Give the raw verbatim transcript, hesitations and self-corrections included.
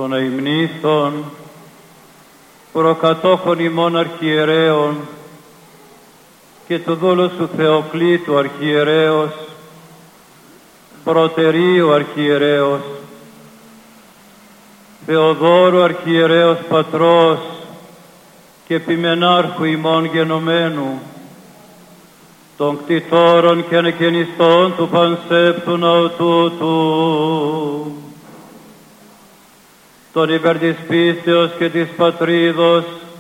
των αημνήθων, προκατόχων ημών αρχιερέων και του δούλου σου Θεοκλήτου αρχιερέως, Προτερίου αρχιερέως, Θεοδόρου αρχιερέως πατρός και επιμενάρχου ημών γενομένου, των κτητόρων και ανεκαινιστών του πανσέπτου ναού τούτου, των υπέρ της πίστεως και της πατρίδος